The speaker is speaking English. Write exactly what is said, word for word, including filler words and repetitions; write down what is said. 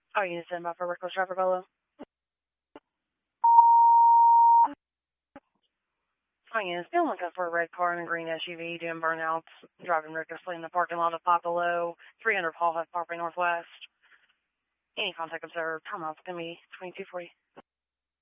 Oh, you stand by for reckless driver below? Oh, yeah, still looking for a red car and a green S U V doing burnouts, driving recklessly in the parking lot of Five Below, three hundred Paul Huff Property Northwest. Any contact observed. Time off going to be twenty-two forty.